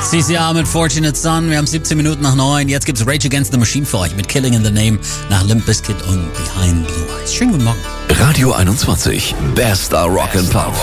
CCR mit Fortunate Son. Wir haben 17 Minuten nach 9. Jetzt gibt's Rage Against the Machine für euch mit Killing in the Name nach Limp Bizkit und Behind Blue Eyes. Schönen guten Morgen. Radio 21, bester Rock and Pop.